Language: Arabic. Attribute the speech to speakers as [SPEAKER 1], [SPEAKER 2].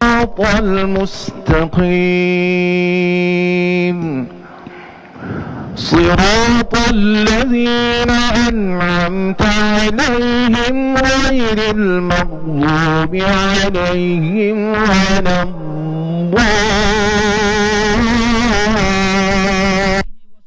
[SPEAKER 1] الصراط المستقيم صراط الذين أنعمت عليهم غير المغضوب عليهم ولا الضالين.